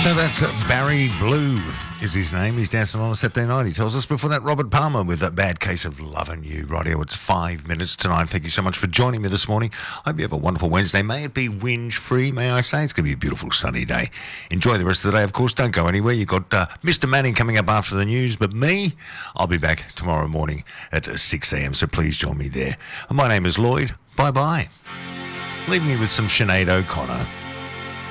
So that's Barry Blue is his name. He's dancing on a Saturday night, he tells us. Before that, Robert Palmer with A Bad Case of Lovin' You. Radio, it's 5 minutes to 9. Thank you so much for joining me this morning. I hope you have a wonderful Wednesday. May it be whinge-free, may I say. It's going to be a beautiful sunny day. Enjoy the rest of the day, of course. Don't go anywhere. You've got Mr. Manning coming up after the news, but me, I'll be back tomorrow morning at 6 a.m, so please join me there. My name is Lloyd. Bye-bye. Leaving you with some Sinead O'Connor.